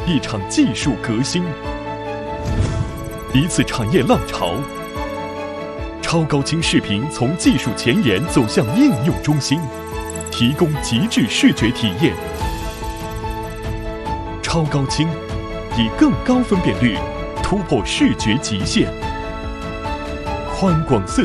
一场技术革新，一次产业浪潮。超高清视频从技术前沿走向应用中心，提供极致视觉体验。超高清以更高分辨率突破视觉极限，宽广色